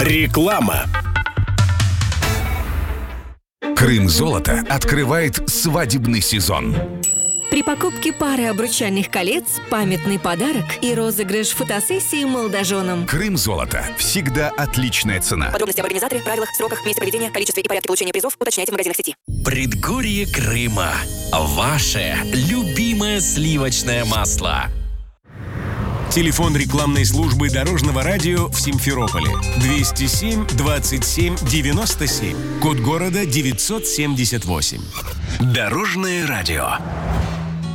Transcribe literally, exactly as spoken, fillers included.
Реклама. Крым Золото открывает свадебный сезон. При покупке пары обручальных колец памятный подарок и розыгрыш фотосессии молодоженам. Крым Золото. Всегда отличная цена. Подробности об организаторе, правилах, сроках, месте проведения, количестве и порядке получения призов уточняйте в магазинах сети. Предгорье Крыма. Ваше любимое сливочное масло. Телефон рекламной службы Дорожного радио в Симферополе. двести семь двадцать семь девяносто семь. Код города девятьсот семьдесят восемь. Дорожное радио.